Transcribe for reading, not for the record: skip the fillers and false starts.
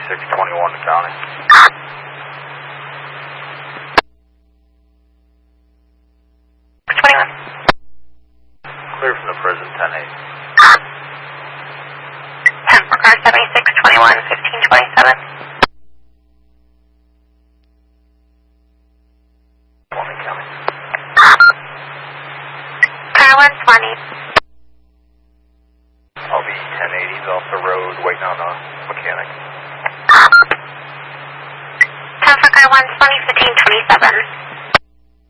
7621 to County. Clear from the prison, 10-8. 10 for car 7621, 1527. Morning, County. Car 120. I'll be 1080s off the road, waiting on a mechanic. 10 for car 120, 1527.